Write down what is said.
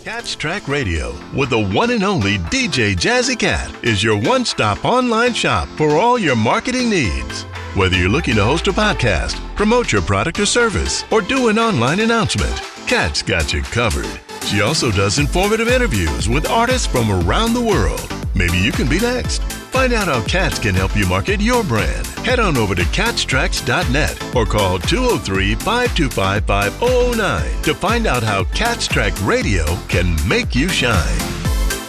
Cat's Track Radio with the one and only DJ Jazzy Cat is your one-stop online shop for all your marketing needs. Whether you're looking to host a podcast, promote your product or service, or do an online announcement, Cat's got you covered. She also does informative interviews with artists from around the world. Maybe you can be next. Find out how Cats can help you market your brand. Head on over to catstracks.net or call 203-525-5009 to find out how Cat's Track Radio can make you shine.